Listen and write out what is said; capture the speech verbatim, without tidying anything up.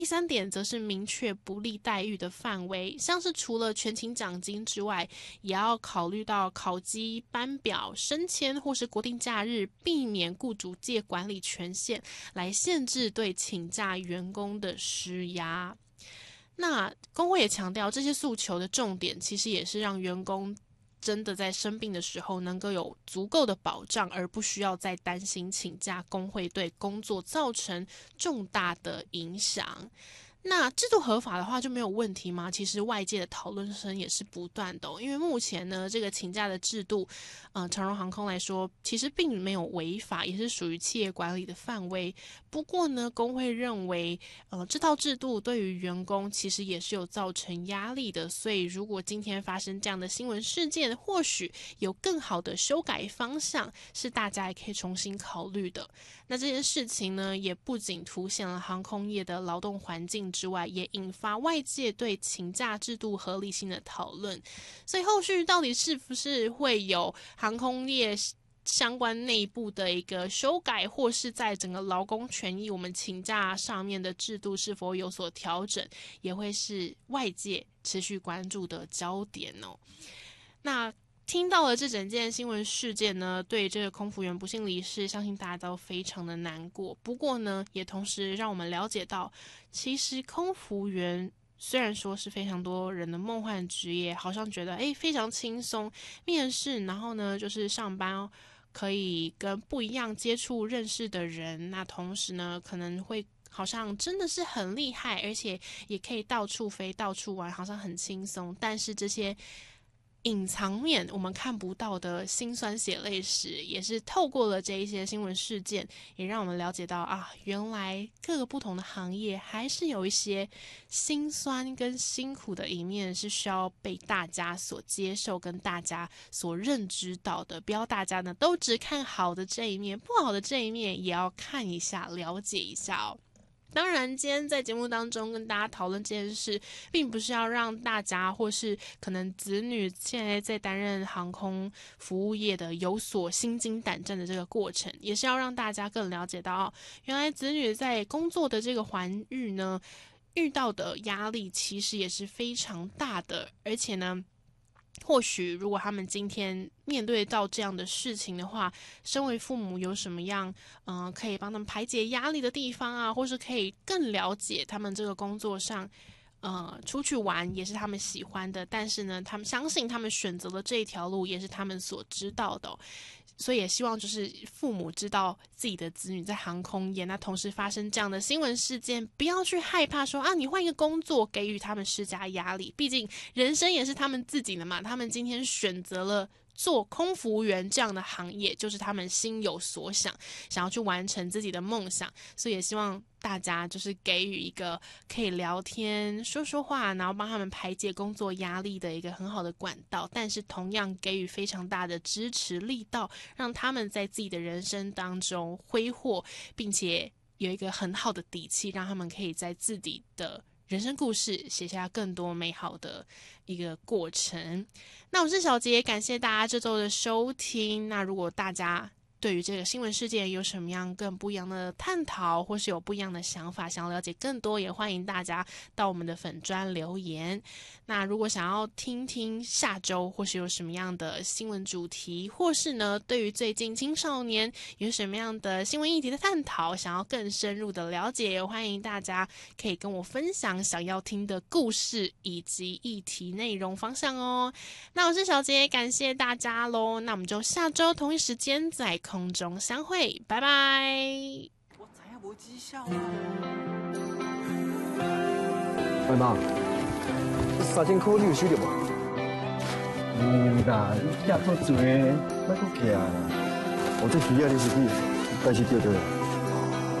第三点则是明确不利待遇的范围，像是除了全勤奖金之外，也要考虑到考绩、班表、升迁或是国定假日，避免雇主借管理权限来限制对请假员工的施压。那工会也强调，这些诉求的重点其实也是让员工真的在生病的时候能够有足够的保障，而不需要再担心请假工会对工作造成重大的影响。那制度合法的话就没有问题吗？其实外界的讨论声也是不断的、哦、因为目前呢这个请假的制度呃，长荣航空来说其实并没有违法，也是属于企业管理的范围。不过呢工会认为呃，这套制度对于员工其实也是有造成压力的，所以如果今天发生这样的新闻事件，或许有更好的修改方向是大家也可以重新考虑的。那这件事情呢也不仅凸显了航空业的劳动环境之外，也引发外界对请假制度合理性的讨论。所以后续到底是不是会有航空业相关内部的一个修改，或是在整个劳工权益我们请假上面的制度是否有所调整，也会是外界持续关注的焦点哦。那听到了这整件新闻事件呢，对这个空服员不幸离世，相信大家都非常的难过。不过呢，也同时让我们了解到，其实空服员虽然说是非常多人的梦幻职业，好像觉得诶非常轻松，面试然后呢就是上班可以跟不一样接触认识的人，那同时呢可能会好像真的是很厉害，而且也可以到处飞到处玩，好像很轻松。但是这些隐藏面我们看不到的辛酸血泪史，也是透过了这一些新闻事件，也让我们了解到啊，原来各个不同的行业还是有一些辛酸跟辛苦的一面，是需要被大家所接受跟大家所认知到的。不要大家呢都只看好的这一面，不好的这一面也要看一下，了解一下哦。当然今天在节目当中跟大家讨论这件事，并不是要让大家或是可能子女现在在担任航空服务业的有所心惊胆战的这个过程，也是要让大家更了解到、哦、原来子女在工作的这个环境呢遇到的压力其实也是非常大的。而且呢或许如果他们今天面对到这样的事情的话，身为父母有什么样嗯、呃，可以帮他们排解压力的地方啊，或是可以更了解他们这个工作上呃，出去玩也是他们喜欢的，但是呢他们相信他们选择的这一条路也是他们所知道的、哦，所以也希望就是父母知道自己的子女在航空业，那同时发生这样的新闻事件，不要去害怕说啊，你换一个工作给予他们施加压力，毕竟人生也是他们自己的嘛，他们今天选择了做空服务员这样的行业，就是他们心有所想，想要去完成自己的梦想。所以也希望大家就是给予一个可以聊天说说话，然后帮他们排解工作压力的一个很好的管道，但是同样给予非常大的支持力道，让他们在自己的人生当中挥霍，并且有一个很好的底气，让他们可以在自己的人生故事写下更多美好的一个过程。那我是小杰，感谢大家这周的收听。那如果大家对于这个新闻事件有什么样更不一样的探讨，或是有不一样的想法，想要了解更多，也欢迎大家到我们的粉专留言。那如果想要听听下周或是有什么样的新闻主题，或是呢对于最近青少年有什么样的新闻议题的探讨，想要更深入的了解，也欢迎大家可以跟我分享想要听的故事以及议题内容方向哦。那我是小杰，感谢大家咯，那我们就下周同一时间在空中相会，拜拜。 我知影无绩效啊。 喂妈，这三千块你有收到无？有啦，你寄好多，莫搁寄啦。我这需要你是去，但是对对。